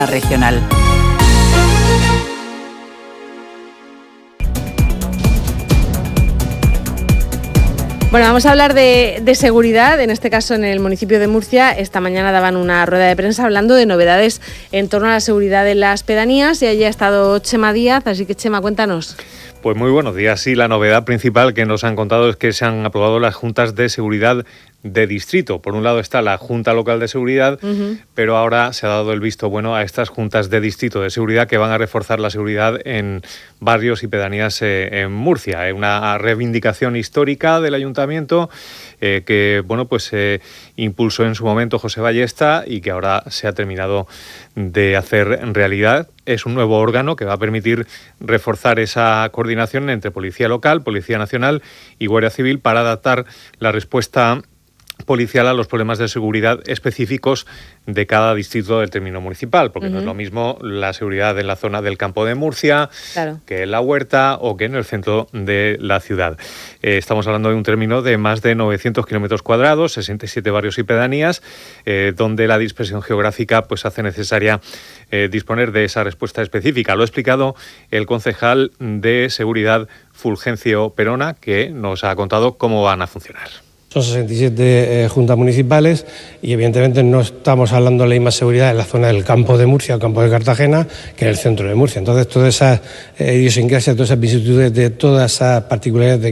regional. Bueno, vamos a hablar de seguridad, en este caso en el municipio de Murcia. Esta mañana daban una rueda de prensa hablando de novedades en torno a la seguridad de las pedanías y allí ha estado Chema Díaz, así que Chema, cuéntanos. Pues muy buenos días. Sí, la novedad principal que nos han contado es que se han aprobado las juntas de seguridad de distrito. Por un lado está la Junta Local de Seguridad, pero ahora se ha dado el visto bueno a estas juntas de distrito de seguridad que van a reforzar la seguridad en barrios y pedanías en Murcia. Es una reivindicación histórica del ayuntamiento que impulsó en su momento José Ballesta y que ahora se ha terminado de hacer realidad. Es un nuevo órgano que va a permitir reforzar esa coordinación entre Policía Local, Policía Nacional y Guardia Civil para adaptar la respuesta policial a los problemas de seguridad específicos de cada distrito del término municipal, porque no es lo mismo la seguridad en la zona del Campo de Murcia, que en la Huerta o que en el centro de la ciudad. Estamos hablando de un término de más de 900 kilómetros cuadrados, 67 barrios y pedanías, donde la dispersión geográfica pues hace necesaria disponer de esa respuesta específica. Lo ha explicado el concejal de Seguridad, Fulgencio Perona, que nos ha contado cómo van a funcionar. Son 67 juntas municipales y evidentemente no estamos hablando de la misma seguridad en la zona del Campo de Murcia o Campo de Cartagena que en el centro de Murcia. Entonces todas esas idiosincrasias, todas esas vicisitudes de todas esas particularidades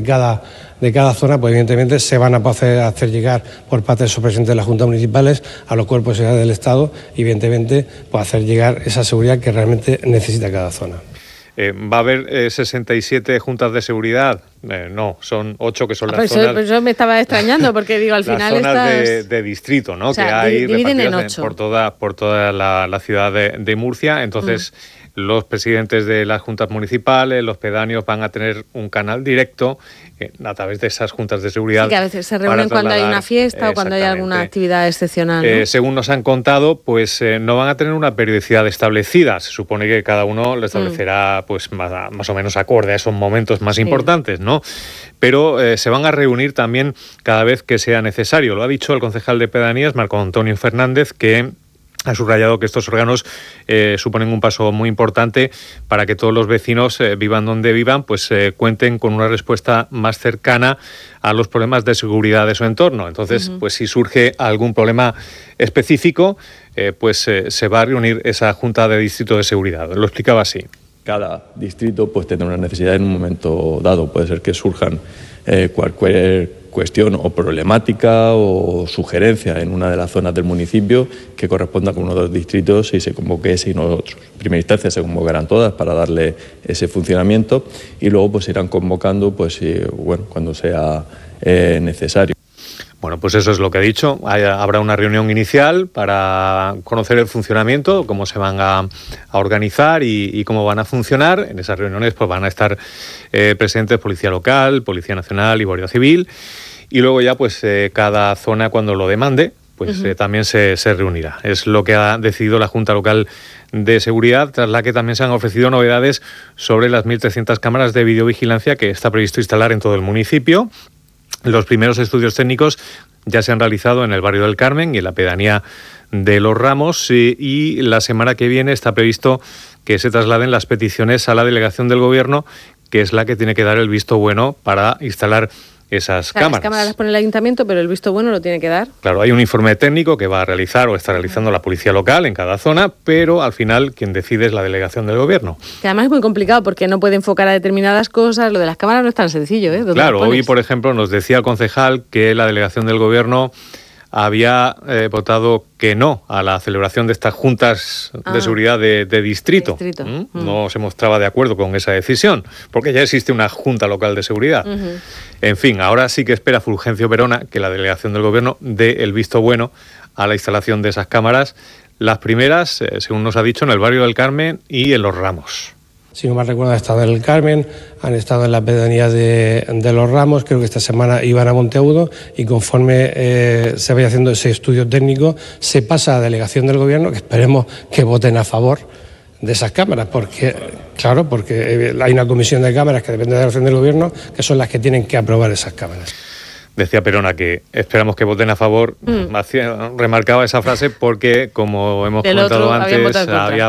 de cada zona, pues evidentemente se van a poder hacer llegar por parte de esos presidentes de las juntas municipales a los cuerpos de seguridad del Estado y evidentemente pues hacer llegar esa seguridad que realmente necesita cada zona. ¿Va a haber 67 juntas de seguridad? No, son 8 que son las zonas... Pero eso me estaba extrañando porque digo, al final las zonas de distrito, ¿no? O sea, que hay repartidas por toda la ciudad de Murcia. Entonces, los presidentes de las juntas municipales, los pedáneos van a tener un canal directo a través de esas juntas de seguridad. Sí, que a veces se reúnen cuando hay una fiesta o cuando hay alguna actividad excepcional, ¿no? Según nos han contado, pues no van a tener una periodicidad establecida. Se supone que cada uno lo establecerá pues más o menos acorde a esos momentos más importantes, ¿no? Pero se van a reunir también cada vez que sea necesario. Lo ha dicho el concejal de pedanías, Marco Antonio Fernández, que ha subrayado que estos órganos suponen un paso muy importante para que todos los vecinos, vivan donde vivan, pues cuenten con una respuesta más cercana a los problemas de seguridad de su entorno. Entonces, pues si surge algún problema específico, se va a reunir esa Junta de Distrito de Seguridad. Lo explicaba así. Cada distrito pues tendrá una necesidad en un momento dado. Puede ser que surjan cualquier cuestión o problemática o sugerencia en una de las zonas del municipio que corresponda con uno de los distritos y se convoque ese y no otros. En primera instancia se convocarán todas para darle ese funcionamiento y luego pues irán convocando cuando sea necesario. Bueno, pues eso es lo que ha dicho. Habrá una reunión inicial para conocer el funcionamiento, cómo se van a organizar y cómo van a funcionar. En esas reuniones pues van a estar presentes Policía Local, Policía Nacional y Guardia Civil. Y luego ya pues cada zona cuando lo demande pues también se reunirá. Es lo que ha decidido la Junta Local de Seguridad, tras la que también se han ofrecido novedades sobre las 1.300 cámaras de videovigilancia que está previsto instalar en todo el municipio. Los primeros estudios técnicos ya se han realizado en el barrio del Carmen y en la pedanía de Los Ramos y la semana que viene está previsto que se trasladen las peticiones a la delegación del Gobierno, que es la que tiene que dar el visto bueno para instalar esas cámaras. Las cámaras las pone el ayuntamiento, pero el visto bueno lo tiene que dar. Claro, hay un informe técnico que va a realizar o está realizando la Policía Local en cada zona, pero al final quien decide es la delegación del Gobierno. Que además es muy complicado porque no puede enfocar a determinadas cosas. Lo de las cámaras no es tan sencillo, ¿eh? Claro, hoy, por ejemplo, nos decía el concejal que la delegación del Gobierno había votado que no a la celebración de estas juntas de seguridad de distrito. No se mostraba de acuerdo con esa decisión, porque ya existe una Junta Local de Seguridad. En fin, ahora sí que espera Fulgencio Perona que la delegación del Gobierno dé el visto bueno a la instalación de esas cámaras. Las primeras, según nos ha dicho, en el barrio del Carmen y en Los Ramos. Si no mal recuerdo, han estado en el Carmen, han estado en la pedanía de Los Ramos, creo que esta semana iban a Monteagudo y conforme se vaya haciendo ese estudio técnico, se pasa a delegación del Gobierno, que esperemos que voten a favor de esas cámaras, porque hay una comisión de cámaras que depende de la delegación del Gobierno, que son las que tienen que aprobar esas cámaras. Decía Perona que esperamos que voten a favor. Remarcaba esa frase porque, como hemos comentado antes, había